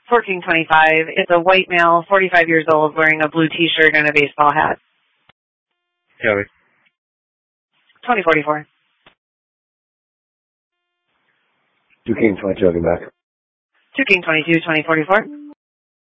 4King 25. It's a white male, 45 years old, wearing a blue T-shirt and a baseball hat. Copy. 2044. 2King 22, I'll get back. 2King 22, 2044.